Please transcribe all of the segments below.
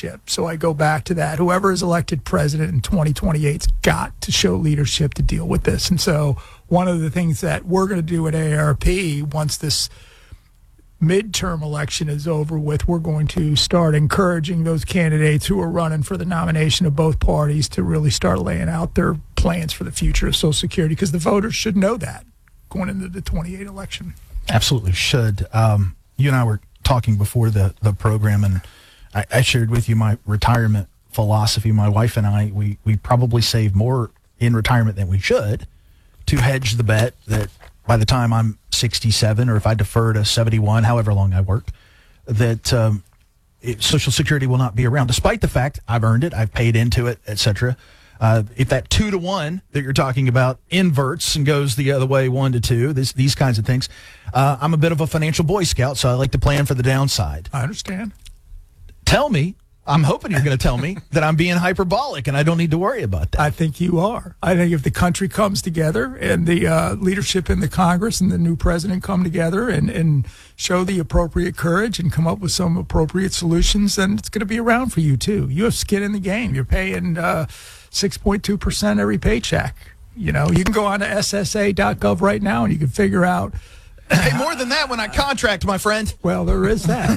leadership. So I go back to that. Whoever is elected president in 2028's got to show leadership to deal with this. And so one of the things that we're going to do at AARP once this midterm election is over with, we're going to start encouraging those candidates who are running for the nomination of both parties to really start laying out their plans for the future of Social Security, because the voters should know that going into the 28 election. Absolutely should. You and I were talking before the program, and I shared with you my retirement philosophy. My wife and I, we probably save more in retirement than we should to hedge the bet that by the time I'm 67, or if I defer to 71, however long I work, that Social Security will not be around, despite the fact I've earned it, I've paid into it, etc. If that 2-to-1 that you're talking about inverts and goes the other way, 1-to-2, these kinds of things, I'm a bit of a financial Boy Scout, so I like to plan for the downside. I understand. Tell me, I'm hoping you're going to tell me that I'm being hyperbolic and I don't need to worry about that. I think you are. I think if the country comes together and the leadership in the Congress and the new president come together and show the appropriate courage and come up with some appropriate solutions, then it's going to be around for you too. You have skin in the game. You're paying 6.2% every paycheck. You know, you can go on to SSA.gov right now and you can figure out. Hey, more than that when I contract, my friend. Well, there is that.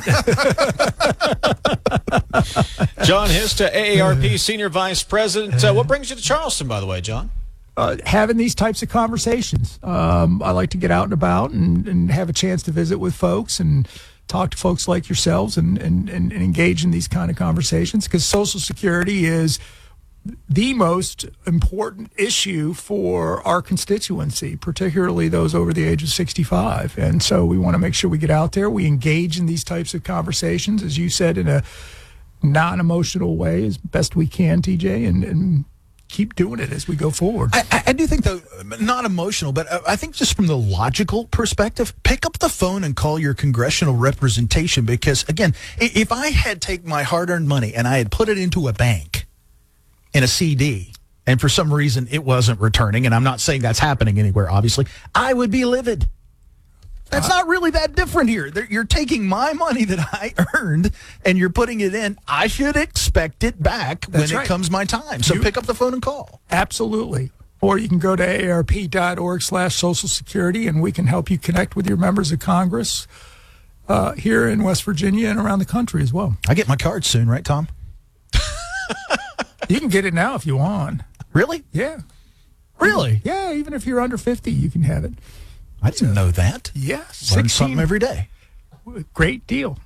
John Hista, AARP Senior Vice President. What brings you to Charleston, by the way, John? Having these types of conversations. I like to get out and about and have a chance to visit with folks and talk to folks like yourselves and engage in these kind of conversations, because Social Security is the most important issue for our constituency, particularly those over the age of 65. And so we want to make sure we get out there, we engage in these types of conversations, as you said, in a non-emotional way as best we can, TJ, and keep doing it as we go forward. I do think, though, not emotional, but I think just from the logical perspective, pick up the phone and call your congressional representation, because, again, if I had taken my hard-earned money and I had put it into a bank in a CD, and for some reason it wasn't returning, and I'm not saying that's happening anywhere, obviously, I would be livid. That's not really that different here. You're taking my money that I earned, and you're putting it in. I should expect it back when it comes my time. So pick up the phone and call. Absolutely. Or you can go to aarp.org/Social Security, and we can help you connect with your members of Congress here in West Virginia and around the country as well. I get my card soon, right, Tom? You can get it now if you want. Really? Yeah. Really? Yeah, even if you're under 50, you can have it. I didn't know that. Yeah. Learn something every day. Great deal.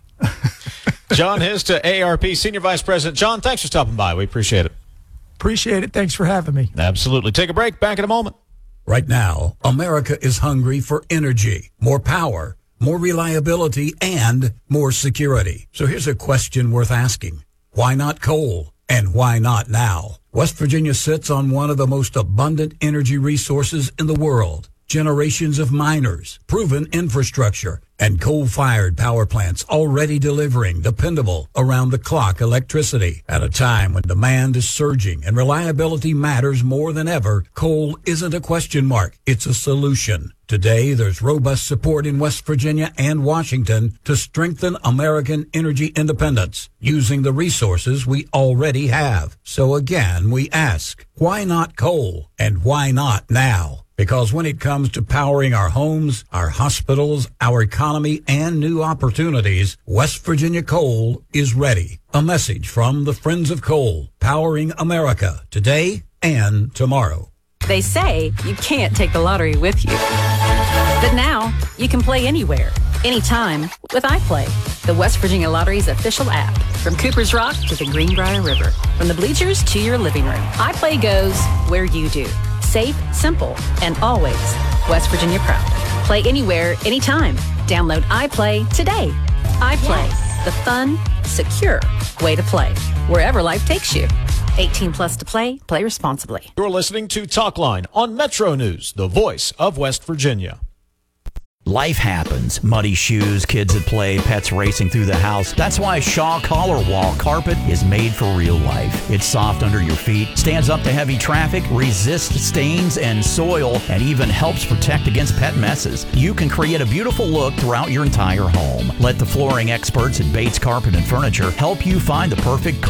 John Hista, AARP Senior Vice President. John, thanks for stopping by. We appreciate it. Appreciate it. Thanks for having me. Absolutely. Take a break. Back in a moment. Right now, America is hungry for energy, more power, more reliability, and more security. So here's a question worth asking. Why not coal? And why not now? West Virginia sits on one of the most abundant energy resources in the world. Generations of miners, proven infrastructure, and coal-fired power plants already delivering dependable, around-the-clock electricity. At a time when demand is surging and reliability matters more than ever, coal isn't a question mark, it's a solution. Today, there's robust support in West Virginia and Washington to strengthen American energy independence using the resources we already have. So again, we ask, why not coal? And why not now? Because when it comes to powering our homes, our hospitals, our economy, and new opportunities, West Virginia Coal is ready. A message from the Friends of Coal, powering America today and tomorrow. They say you can't take the lottery with you. But now, you can play anywhere, anytime with iPlay, the West Virginia Lottery's official app. From Cooper's Rock to the Greenbrier River, from the bleachers to your living room, iPlay goes where you do. Safe, simple, and always West Virginia proud. Play anywhere, anytime. Download iPlay today. iPlay, the fun, secure way to play, wherever life takes you. 18 plus to play. Play responsibly. You're listening to Talkline on Metro News, the voice of West Virginia. Life happens. Muddy shoes, kids at play, pets racing through the house. That's why Shaw Collar Wall Carpet is made for real life. It's soft under your feet, stands up to heavy traffic, resists stains and soil, and even helps protect against pet messes. You can create a beautiful look throughout your entire home. Let the flooring experts at Bates Carpet and Furniture help you find the perfect